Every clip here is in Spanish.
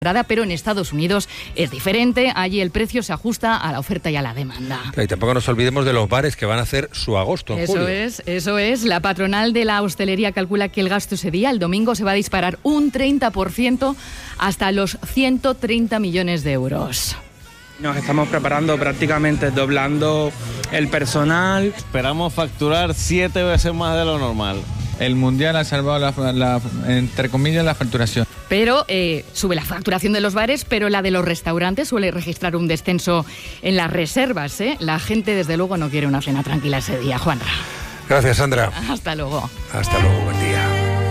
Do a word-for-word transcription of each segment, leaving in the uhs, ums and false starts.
pero en Estados Unidos es diferente. Allí el precio se ajusta a la oferta y a la demanda. Y tampoco nos olvidemos de los bares que van a hacer su agosto en Eso julio. es, eso es. La patronal de la hostelería calcula que el gasto ese día, el domingo, se va a disparar un treinta por ciento hasta los ciento treinta millones de euros. Nos estamos preparando prácticamente doblando el personal. Esperamos facturar siete veces más de lo normal. El Mundial ha salvado, la, la, entre comillas, la facturación. Pero eh, sube la facturación de los bares, pero la de los restaurantes suele registrar un descenso en las reservas, ¿eh? La gente, desde luego, no quiere una cena tranquila ese día. Juanra. Gracias, Sandra. Hasta luego. Hasta luego, buen día.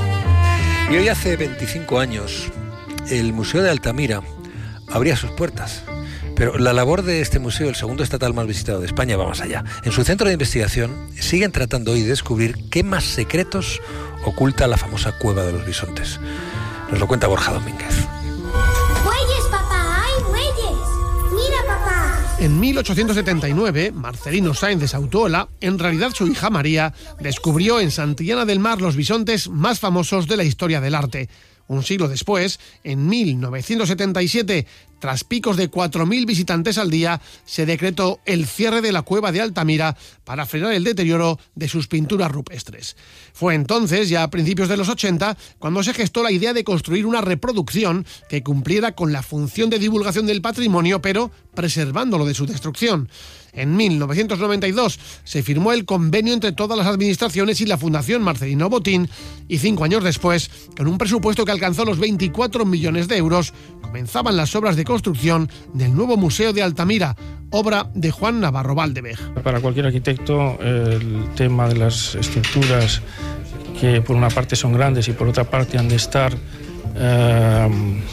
Y hoy hace veinticinco años, el Museo de Altamira abría sus puertas. Pero la labor de este museo, el segundo estatal más visitado de España, va más allá. En su centro de investigación siguen tratando hoy de descubrir qué más secretos oculta la famosa Cueva de los Bisontes. Nos lo cuenta Borja Domínguez. ¡Bueyes, papá! ¡Hay bueyes! ¡Mira, papá! En mil ochocientos setenta y nueve, Marcelino Sáenz de Sautuola, en realidad su hija María, descubrió en Santillana del Mar los bisontes más famosos de la historia del arte. Un siglo después, en mil novecientos setenta y siete, tras picos de cuatro mil visitantes al día, se decretó el cierre de la cueva de Altamira para frenar el deterioro de sus pinturas rupestres. Fue entonces, ya a principios de los ochenta, cuando se gestó la idea de construir una reproducción que cumpliera con la función de divulgación del patrimonio, pero preservándolo de su destrucción. En mil novecientos noventa y dos se firmó el convenio entre todas las administraciones y la Fundación Marcelino Botín, y cinco años después, con un presupuesto que alcanzó los veinticuatro millones de euros, comenzaban las obras de construcción del nuevo Museo de Altamira, obra de Juan Navarro Valdevej. Para cualquier arquitecto, el tema de las estructuras, que por una parte son grandes y por otra parte han de estar eh,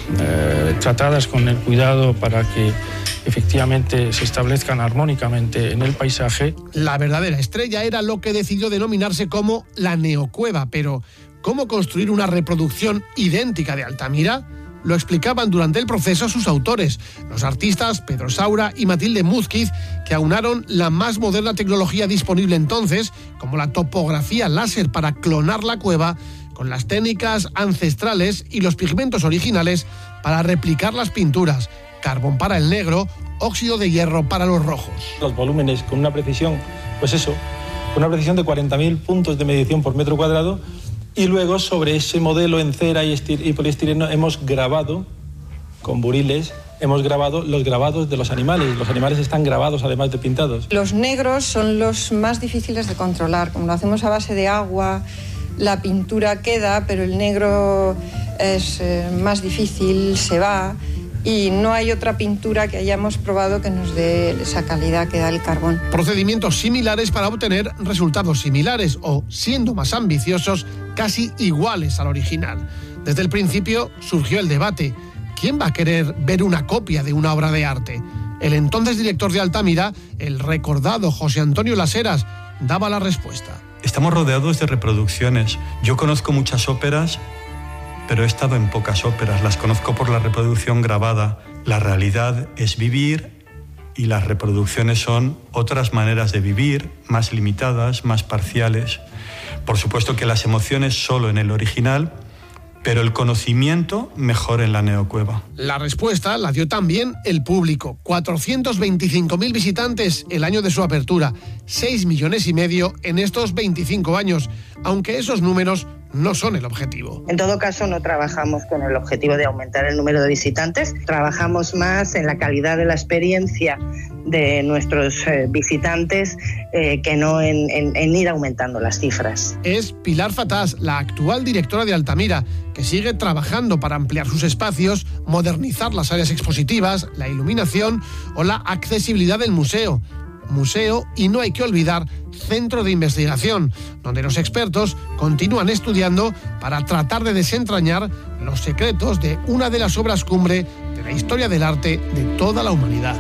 eh, tratadas con el cuidado para que efectivamente se establezcan armónicamente en el paisaje. La verdadera estrella era lo que decidió denominarse como la neocueva, pero ¿cómo construir una reproducción idéntica de Altamira? Lo explicaban durante el proceso sus autores, los artistas Pedro Saura y Matilde Múzquiz, que aunaron la más moderna tecnología disponible entonces, como la topografía láser para clonar la cueva, con las técnicas ancestrales y los pigmentos originales para replicar las pinturas, carbón para el negro, óxido de hierro para los rojos. Los volúmenes con una precisión, pues eso, con una precisión de cuarenta mil puntos de medición por metro cuadrado, y luego sobre ese modelo en cera y, estir- y poliestireno hemos grabado, con buriles, hemos grabado los grabados de los animales. Los animales están grabados además de pintados. Los negros son los más difíciles de controlar. Como lo hacemos a base de agua, la pintura queda, pero el negro es eh, más difícil, se va. Y no hay otra pintura que hayamos probado que nos dé esa calidad que da el carbón. Procedimientos similares para obtener resultados similares o, siendo más ambiciosos, casi iguales al original. Desde el principio surgió el debate. ¿Quién va a querer ver una copia de una obra de arte? El entonces director de Altamira, el recordado José Antonio Las Heras, daba la respuesta. Estamos rodeados de reproducciones. Yo conozco muchas óperas, pero he estado en pocas óperas, las conozco por la reproducción grabada. La realidad es vivir y las reproducciones son otras maneras de vivir, más limitadas, más parciales. Por supuesto que las emociones solo en el original, pero el conocimiento mejor en la neocueva. La respuesta la dio también el público. cuatrocientos veinticinco mil visitantes el año de su apertura, seis millones y medio en estos veinticinco años, aunque esos números no son el objetivo. En todo caso, no trabajamos con el objetivo de aumentar el número de visitantes, trabajamos más en la calidad de la experiencia de nuestros eh, visitantes eh, que no en, en, en ir aumentando las cifras. Es Pilar Fatás, la actual directora de Altamira, que sigue trabajando para ampliar sus espacios, modernizar las áreas expositivas, la iluminación o la accesibilidad del museo. Museo y, no hay que olvidar, centro de investigación, donde los expertos continúan estudiando para tratar de desentrañar los secretos de una de las obras cumbre de la historia del arte de toda la humanidad.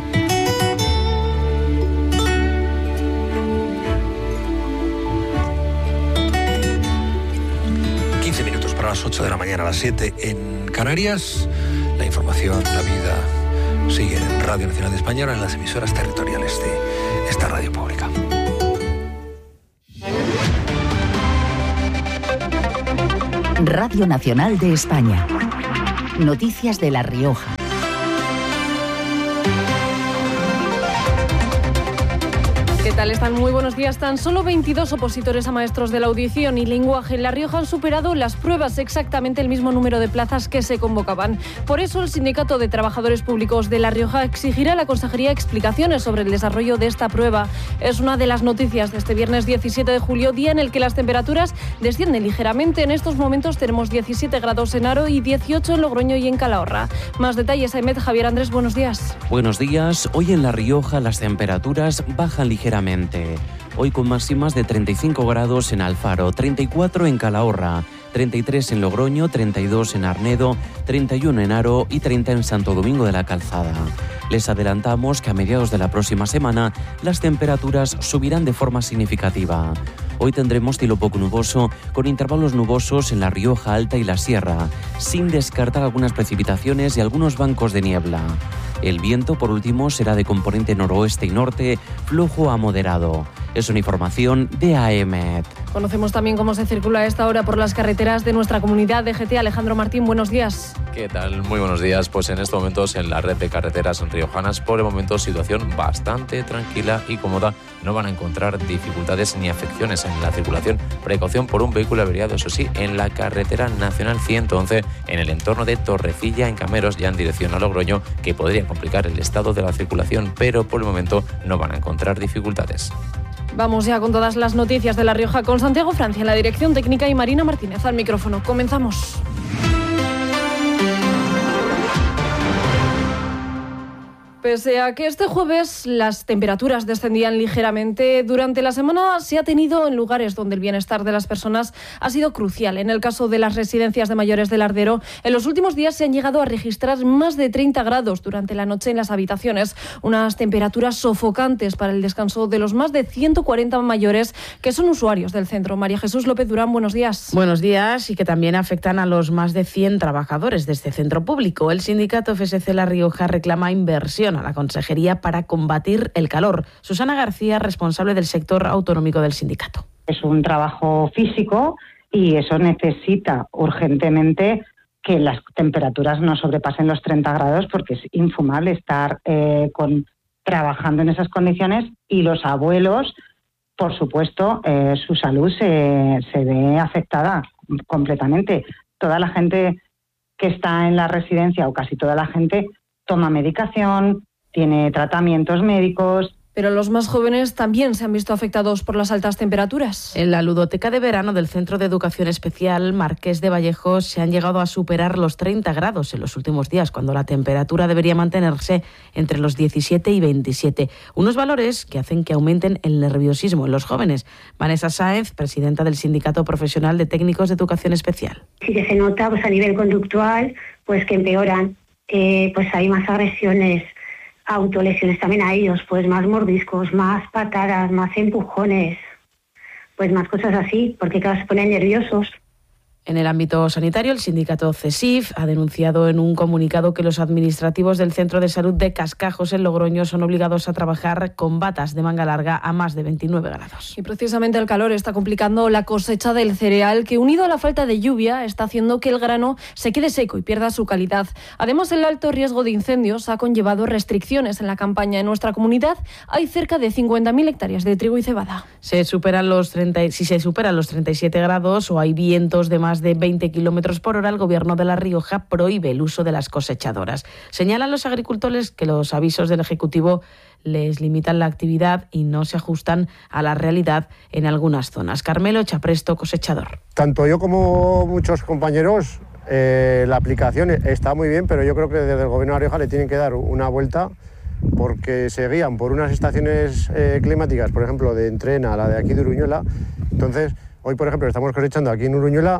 quince minutos para las ocho de la mañana, a las siete en Canarias. La información, la vida sigue en Radio Nacional de España, ahora en las emisoras territoriales de esta radio pública. Radio Nacional de España. Noticias de La Rioja. ¿Qué tal están? Muy buenos días. Tan solo veintidós opositores a maestros de la audición y lenguaje en La Rioja han superado las pruebas, exactamente el mismo número de plazas que se convocaban. Por eso el Sindicato de Trabajadores Públicos de La Rioja exigirá a la Consejería explicaciones sobre el desarrollo de esta prueba. Es una de las noticias de este viernes diecisiete de julio, día en el que las temperaturas descienden ligeramente. En estos momentos tenemos diecisiete grados en Haro y dieciocho en Logroño y en Calahorra. Más detalles, Aimet. Javier Andrés, buenos días. Buenos días. Hoy en La Rioja las temperaturas bajan ligeramente. Hoy con máximas de treinta y cinco grados en Alfaro, treinta y cuatro en Calahorra, treinta y tres en Logroño, treinta y dos en Arnedo, treinta y uno en Haro y treinta en Santo Domingo de la Calzada. Les adelantamos que a mediados de la próxima semana las temperaturas subirán de forma significativa. Hoy tendremos cielo poco nuboso, con intervalos nubosos en La Rioja Alta y la Sierra, sin descartar algunas precipitaciones y algunos bancos de niebla. El viento, por último, será de componente noroeste y norte, flojo a moderado. Es una información de A E M E T. Conocemos también cómo se circula a esta hora por las carreteras de nuestra comunidad de G T. Alejandro Martín, buenos días. ¿Qué tal? Muy buenos días. Pues en estos momentos en la red de carreteras riojanas, por el momento situación bastante tranquila y cómoda. No van a encontrar dificultades ni afecciones en la circulación. Precaución por un vehículo averiado, eso sí, en la carretera nacional ciento once, en el entorno de Torrecilla, en Cameros, ya en dirección a Logroño, que podría complicar el estado de la circulación, pero por el momento no van a encontrar dificultades. Vamos ya con todas las noticias de La Rioja con Santiago Francia en la dirección técnica y Marina Martínez al micrófono. Comenzamos. Pese a que este jueves las temperaturas descendían ligeramente, durante la semana se ha tenido en lugares donde el bienestar de las personas ha sido crucial. En el caso de las residencias de mayores del Ardero, en los últimos días se han llegado a registrar más de treinta grados durante la noche en las habitaciones, unas temperaturas sofocantes para el descanso de los más de ciento cuarenta mayores que son usuarios del centro. María Jesús López Durán, buenos días. Buenos días, y que también afectan a los más de cien trabajadores de este centro público. El sindicato F S C La Rioja reclama inversión a la Consejería para combatir el calor. Susana García, responsable del sector autonómico del sindicato. Es un trabajo físico y eso necesita urgentemente que las temperaturas no sobrepasen los treinta grados, porque es infumable estar eh, con, trabajando en esas condiciones, y los abuelos, por supuesto, eh, su salud se, se ve afectada completamente. Toda la gente que está en la residencia, o casi toda la gente, toma medicación, tiene tratamientos médicos. Pero los más jóvenes también se han visto afectados por las altas temperaturas. En la ludoteca de verano del Centro de Educación Especial Marqués de Vallejo se han llegado a superar los treinta grados en los últimos días, cuando la temperatura debería mantenerse entre los diecisiete y veintisiete. Unos valores que hacen que aumenten el nerviosismo en los jóvenes. Vanessa Sáenz, presidenta del Sindicato Profesional de Técnicos de Educación Especial. Sí que se nota, pues, a nivel conductual, pues que empeoran, eh, pues hay más agresiones, autolesiones también a ellos, pues más mordiscos, más patadas, más empujones, pues más cosas así, porque claro, se ponen nerviosos. En el ámbito sanitario, el sindicato CESIF ha denunciado en un comunicado que los administrativos del Centro de Salud de Cascajos, en Logroño, son obligados a trabajar con batas de manga larga a más de veintinueve grados. Y precisamente el calor está complicando la cosecha del cereal, que unido a la falta de lluvia está haciendo que el grano se quede seco y pierda su calidad. Además, el alto riesgo de incendios ha conllevado restricciones en la campaña. En nuestra comunidad hay cerca de cincuenta mil hectáreas de trigo y cebada. Se superan los treinta, si se superan los treinta y siete grados o hay vientos de más de veinte kilómetros por hora, el Gobierno de La Rioja prohíbe el uso de las cosechadoras. Señalan los agricultores que los avisos del Ejecutivo les limitan la actividad y no se ajustan a la realidad en algunas zonas. Carmelo Chapresto, cosechador. Tanto yo como muchos compañeros, eh, la aplicación está muy bien, pero yo creo que desde el Gobierno de La Rioja le tienen que dar una vuelta, porque se guían por unas estaciones eh, climáticas, por ejemplo, de Entrena a la de aquí de Uruñuela. Entonces, hoy, por ejemplo, estamos cosechando aquí en Uruñuela,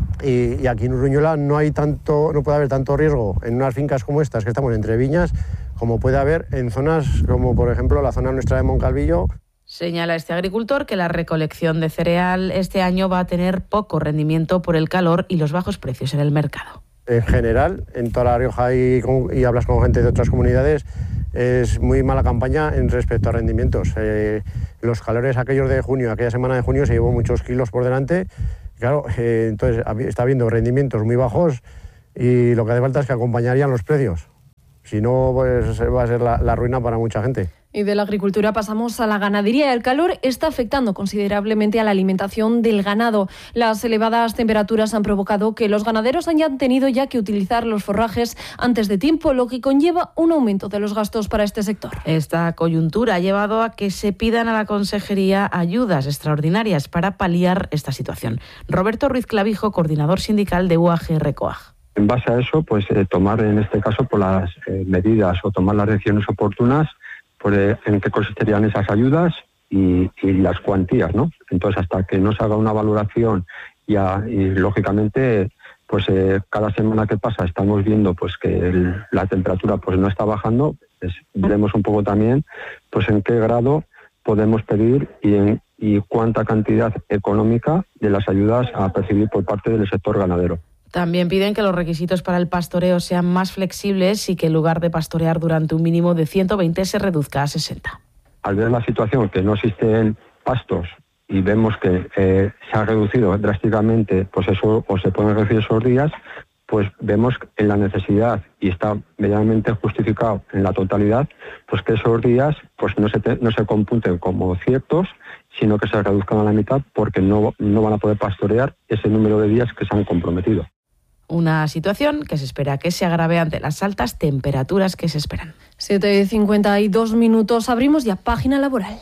y, y aquí en Uruñuela no hay tanto, no puede haber tanto riesgo en unas fincas como estas, que estamos entre viñas, como puede haber en zonas como, por ejemplo, la zona nuestra de Moncalvillo. Señala este agricultor que la recolección de cereal este año va a tener poco rendimiento por el calor y los bajos precios en el mercado. En general, en toda La Rioja y, y hablas con gente de otras comunidades, es muy mala campaña en respecto a rendimientos. Eh, los calores aquellos de junio, aquella semana de junio, se llevó muchos kilos por delante. Claro, eh, entonces está habiendo rendimientos muy bajos y lo que hace falta es que acompañarían los precios. Si no, pues va a ser la, la ruina para mucha gente. Y de la agricultura pasamos a la ganadería. El calor está afectando considerablemente a la alimentación del ganado. Las elevadas temperaturas han provocado que los ganaderos hayan tenido ya que utilizar los forrajes antes de tiempo, lo que conlleva un aumento de los gastos para este sector. Esta coyuntura ha llevado a que se pidan a la Consejería ayudas extraordinarias para paliar esta situación. Roberto Ruiz Clavijo, coordinador sindical de U A G R COAG. En base a eso, pues eh, tomar en este caso por las eh, medidas o tomar las decisiones oportunas pues, en qué consistirían esas ayudas y, y las cuantías, ¿no? Entonces, hasta que no se haga una valoración y, a, y lógicamente, pues eh, cada semana que pasa estamos viendo pues que el, la temperatura pues no está bajando, pues, veremos un poco también pues en qué grado podemos pedir y, en, y cuánta cantidad económica de las ayudas a percibir por parte del sector ganadero. También piden que los requisitos para el pastoreo sean más flexibles y que en lugar de pastorear durante un mínimo de ciento veinte se reduzca a sesenta. Al ver la situación que no existen pastos y vemos que eh, se ha reducido drásticamente, pues eso, o se pueden reducir esos días, pues vemos en la necesidad, y está medianamente justificado en la totalidad, pues que esos días pues no se, te, no se computen como ciertos, sino que se reduzcan a la mitad porque no, no van a poder pastorear ese número de días que se han comprometido. Una situación que se espera que se agrave ante las altas temperaturas que se esperan. siete y cincuenta y dos minutos, abrimos ya página laboral.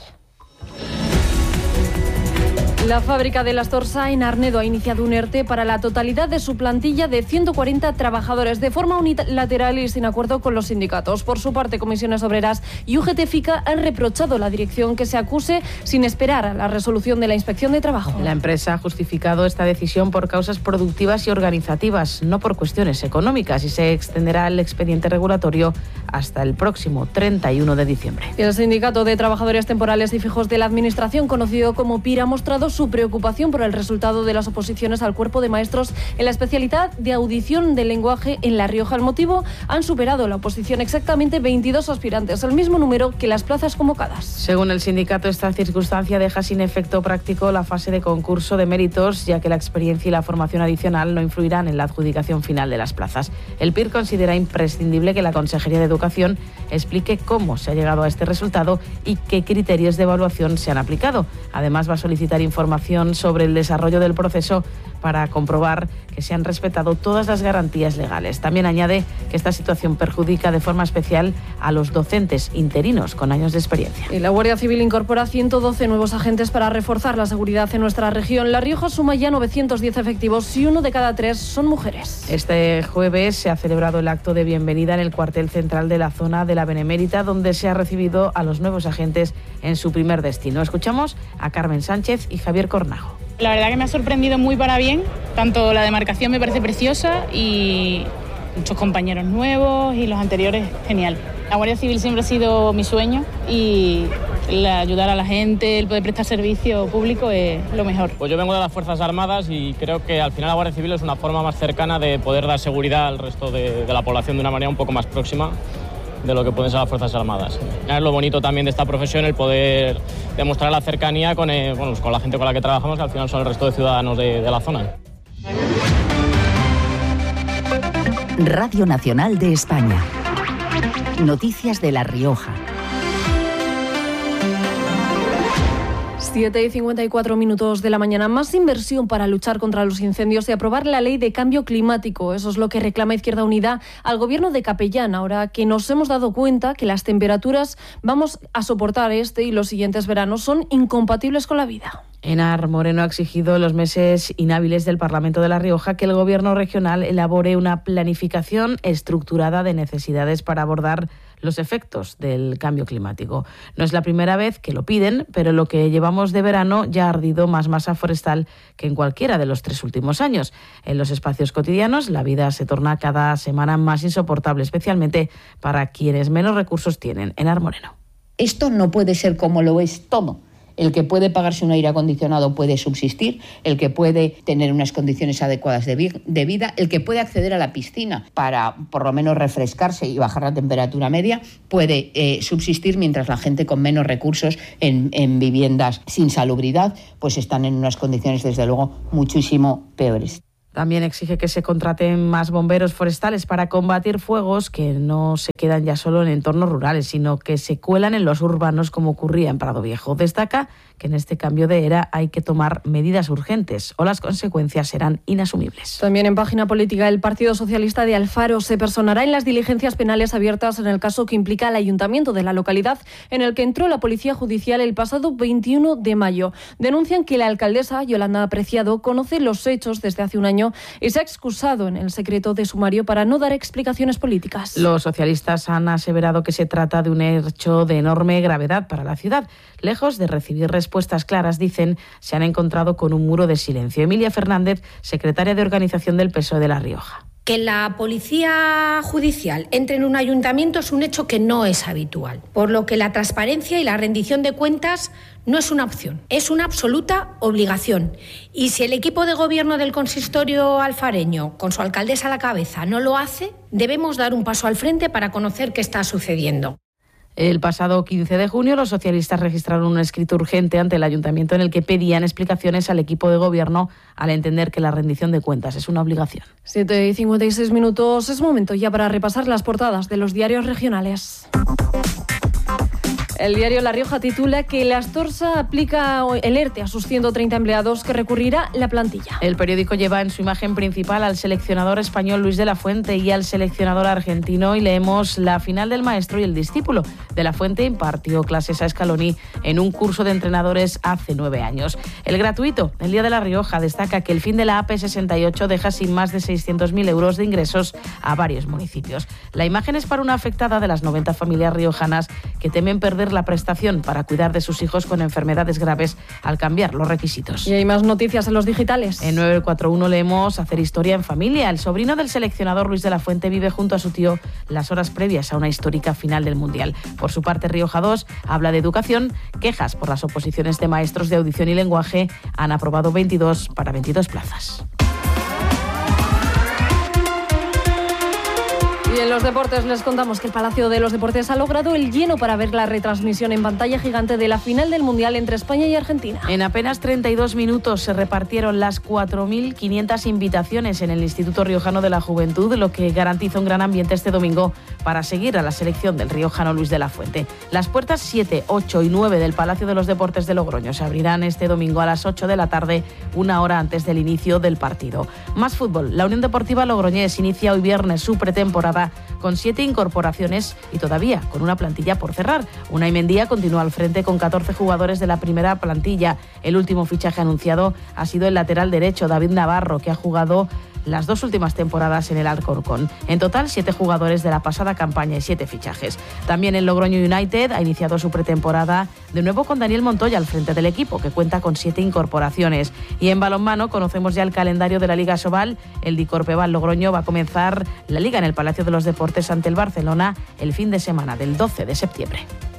La fábrica de Lastorsa en Arnedo ha iniciado un ERTE para la totalidad de su plantilla de ciento cuarenta trabajadores de forma unilateral y sin acuerdo con los sindicatos. Por su parte, Comisiones Obreras y U G T FICA han reprochado a la dirección que se acuse sin esperar a la resolución de la Inspección de Trabajo. La empresa ha justificado esta decisión por causas productivas y organizativas, no por cuestiones económicas, y se extenderá el expediente regulatorio hasta el próximo treinta y uno de diciembre. Y el Sindicato de Trabajadores Temporales y Fijos de la Administración, conocido como PIR, ha mostrado su preocupación por el resultado de las oposiciones al cuerpo de maestros en la especialidad de audición del lenguaje en La Rioja. El motivo: han superado la oposición exactamente veintidós aspirantes, el mismo número que las plazas convocadas. Según el sindicato, esta circunstancia deja sin efecto práctico la fase de concurso de méritos, ya que la experiencia y la formación adicional no influirán en la adjudicación final de las plazas. El PIR considera imprescindible que la Consejería de Educación explique cómo se ha llegado a este resultado y qué criterios de evaluación se han aplicado. Además, va a solicitar información sobre el desarrollo del proceso para comprobar que se han respetado todas las garantías legales. También añade que esta situación perjudica de forma especial a los docentes interinos con años de experiencia. Y la Guardia Civil incorpora ciento doce nuevos agentes para reforzar la seguridad en nuestra región. La Rioja suma ya novecientos diez efectivos y uno de cada tres son mujeres. Este jueves se ha celebrado el acto de bienvenida en el cuartel central de la zona de la Benemérita, donde se ha recibido a los nuevos agentes en su primer destino. Escuchamos a Carmen Sánchez y Javier Cornajo. La verdad que me ha sorprendido muy para bien, tanto la demarcación me parece preciosa y muchos compañeros nuevos y los anteriores, genial. La Guardia Civil siempre ha sido mi sueño y el ayudar a la gente, el poder prestar servicio público es lo mejor. Pues yo vengo de las Fuerzas Armadas y creo que al final la Guardia Civil es una forma más cercana de poder dar seguridad al resto de, de la población de una manera un poco más próxima de lo que pueden ser las Fuerzas Armadas. Es lo bonito también de esta profesión, el poder demostrar la cercanía con, el, bueno, con la gente con la que trabajamos, que al final son el resto de ciudadanos de, de la zona. Radio Nacional de España. Noticias de La Rioja. siete y cincuenta y cuatro minutos de la mañana. Más inversión para luchar contra los incendios y aprobar la ley de cambio climático. Eso es lo que reclama Izquierda Unida al gobierno de Capellán, ahora que nos hemos dado cuenta que las temperaturas vamos a soportar este y los siguientes veranos son incompatibles con la vida. Enar Moreno ha exigido en los meses inhábiles del Parlamento de La Rioja que el Gobierno regional elabore una planificación estructurada de necesidades para abordar los efectos del cambio climático. No es la primera vez que lo piden, pero lo que llevamos de verano ya ha ardido más masa forestal que en cualquiera de los tres últimos años. En los espacios cotidianos, la vida se torna cada semana más insoportable, especialmente para quienes menos recursos tienen. Enar Moreno. Esto no puede ser como lo es todo. El que puede pagarse un aire acondicionado puede subsistir, el que puede tener unas condiciones adecuadas de, vi- de vida, el que puede acceder a la piscina para por lo menos refrescarse y bajar la temperatura media, puede eh, subsistir, mientras la gente con menos recursos en, en viviendas sin salubridad pues están en unas condiciones desde luego muchísimo peores. También exige que se contraten más bomberos forestales para combatir fuegos que no se quedan ya solo en entornos rurales, sino que se cuelan en los urbanos, como ocurría en Prado Viejo. Destaca que en este cambio de era hay que tomar medidas urgentes o las consecuencias serán inasumibles. También en página política, el Partido Socialista de Alfaro se personará en las diligencias penales abiertas en el caso que implica al ayuntamiento de la localidad, en el que entró la Policía Judicial el pasado veintiuno de mayo. Denuncian que la alcaldesa, Yolanda Apreciado, conoce los hechos desde hace un año y se ha excusado en el secreto de sumario para no dar explicaciones políticas. Los socialistas han aseverado que se trata de un hecho de enorme gravedad para la ciudad. Lejos de recibir respuestas claras, dicen, se han encontrado con un muro de silencio. Emilia Fernández, secretaria de Organización del P S O E de La Rioja. Que la policía judicial entre en un ayuntamiento es un hecho que no es habitual, por lo que la transparencia y la rendición de cuentas no es una opción, es una absoluta obligación. Y si el equipo de gobierno del consistorio alfareño, con su alcaldesa a la cabeza, no lo hace, debemos dar un paso al frente para conocer qué está sucediendo. El pasado quince de junio, los socialistas registraron un escrito urgente ante el ayuntamiento en el que pedían explicaciones al equipo de gobierno al entender que la rendición de cuentas es una obligación. siete y cincuenta y seis minutos, es momento ya para repasar las portadas de los diarios regionales. El diario La Rioja titula que la Astorsa aplica el ERTE a sus ciento treinta empleados, que recurrirá la plantilla. El periódico lleva en su imagen principal al seleccionador español Luis de la Fuente y al seleccionador argentino, y leemos la final del maestro y el discípulo. De la Fuente impartió clases a Scaloni en un curso de entrenadores hace nueve años. El gratuito, el Día de La Rioja, destaca que el fin de la A P sesenta y ocho deja sin más de seiscientos mil euros de ingresos a varios municipios. La imagen es para una afectada de las noventa familias riojanas que temen perder la prestación para cuidar de sus hijos con enfermedades graves al cambiar los requisitos. Y hay más noticias en los digitales. En nueve cuatro uno leemos Hacer historia en familia. El sobrino del seleccionador Luis de la Fuente vive junto a su tío las horas previas a una histórica final del Mundial. Por su parte, Rioja dos habla de educación. Quejas por las oposiciones de maestros de audición y lenguaje. Han aprobado veintidós para veintidós plazas. Y en los deportes les contamos que el Palacio de los Deportes ha logrado el lleno para ver la retransmisión en pantalla gigante de la final del Mundial entre España y Argentina. En apenas treinta y dos minutos se repartieron las cuatro mil quinientas invitaciones en el Instituto Riojano de la Juventud, lo que garantiza un gran ambiente este domingo para seguir a la selección del riojano Luis de la Fuente. Las puertas siete, ocho y nueve del Palacio de los Deportes de Logroño se abrirán este domingo a las ocho de la tarde, una hora antes del inicio del partido. Más fútbol. La Unión Deportiva Logroñés inicia hoy viernes su pretemporada con siete incorporaciones y todavía con una plantilla por cerrar. Unai Mendía continúa al frente con catorce jugadores de la primera plantilla. El último fichaje anunciado ha sido el lateral derecho David Navarro, que ha jugado las dos últimas temporadas en el Alcorcón. En total, siete jugadores de la pasada campaña y siete fichajes. También el Logroño United ha iniciado su pretemporada de nuevo con Daniel Montoya al frente del equipo, que cuenta con siete incorporaciones. Y en balonmano conocemos ya el calendario de la Liga Sobal. El Dicorpeval Logroño va a comenzar la Liga en el Palacio de los Deportes ante el Barcelona el fin de semana del doce de septiembre.